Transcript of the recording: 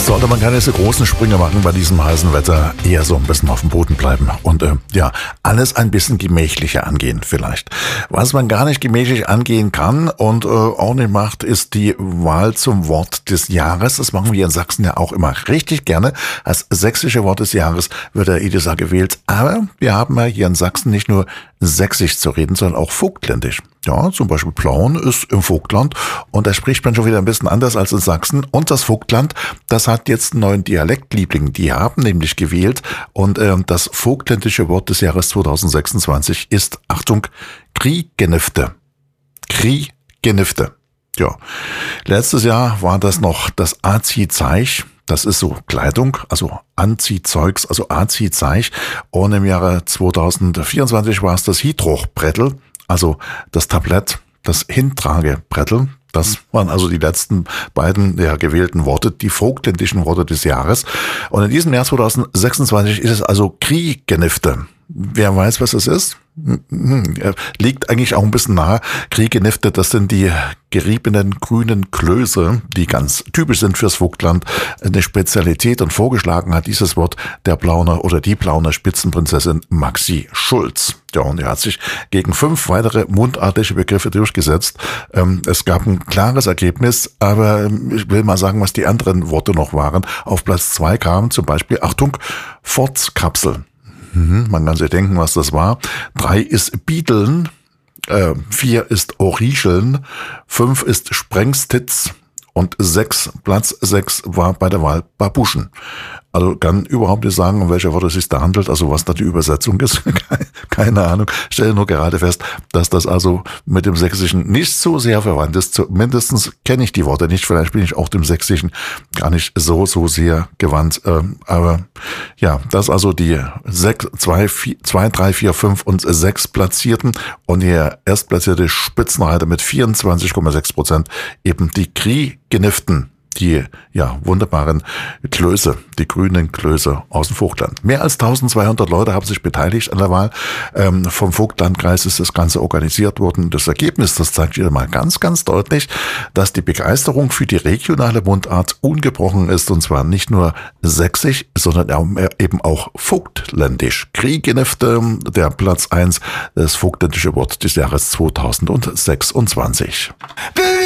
Sollte man keine so großen Sprünge machen bei diesem heißen Wetter, eher so ein bisschen auf dem Boden bleiben und alles ein bisschen gemächlicher angehen vielleicht. Was man gar nicht gemächlich angehen kann und auch nicht macht, ist die Wahl zum Wort des Jahres. Das machen wir in Sachsen ja auch immer richtig gerne. Als sächsische Wort des Jahres wird der Edisa gewählt, aber wir haben ja hier in Sachsen nicht nur sächsisch zu reden, sondern auch vogtländisch. Ja, zum Beispiel Plauen ist im Vogtland und da spricht man schon wieder ein bisschen anders als in Sachsen. Und das Vogtland, das hat jetzt einen neuen Dialektliebling. Die haben nämlich gewählt und das vogtländische Wort des Jahres 2026 ist, Achtung, Kriegenifte. Kriegenifte. Ja, letztes Jahr war das noch das Azi-Zeich. Das ist so Kleidung, also Anziehzeugs, also Azi-Zeich. Und im Jahre 2024 war es das Hydrochbrettel, also das Tablett, das Hintragebrettel. Das waren also die letzten beiden gewählten Worte, die vogtländischen Worte des Jahres. Und in diesem Jahr 2026 ist es also Kriegenifte. Wer weiß, was es ist? Liegt eigentlich auch ein bisschen nahe. Kriegenifte, das sind die geriebenen grünen Klöße, die ganz typisch sind fürs Vogtland. Eine Spezialität, und vorgeschlagen hat dieses Wort der Plauner oder die Plauner Spitzenprinzessin Maxi Schulz. Ja, und er hat sich gegen 5 weitere mundartliche Begriffe durchgesetzt. Es gab ein klares Ergebnis, aber ich will mal sagen, was die anderen Worte noch waren. Auf Platz 2 kam zum Beispiel, Achtung, Forzkapsel. Man kann sich denken, was das war. 3 ist Biedeln, 4 ist Oricheln, 5 ist Sprengstitz und Platz 6 war bei der Wahl Babuschen. Also kann überhaupt nicht sagen, um welche Worte es sich da handelt, also was da die Übersetzung ist. Keine Ahnung. Stelle nur gerade fest, dass das also mit dem Sächsischen nicht so sehr verwandt ist. Zumindest kenne ich die Worte nicht. Vielleicht bin ich auch dem Sächsischen gar nicht so sehr gewandt. Aber ja, das also die 2, 3, 4, 5 und 6 Platzierten. Und der erstplatzierte Spitzenreiter mit 24,6%, eben die Kriegeniften. Die wunderbaren Klöße, die grünen Klöße aus dem Vogtland. Mehr als 1200 Leute haben sich beteiligt an der Wahl. Vom Vogtlandkreis ist das Ganze organisiert worden. Das Ergebnis, das zeigt wieder mal ganz, ganz deutlich, dass die Begeisterung für die regionale Mundart ungebrochen ist. Und zwar nicht nur sächsisch, sondern eben auch vogtländisch. Kriegenifte, der Platz 1, das vogtländische Wort des Jahres 2026.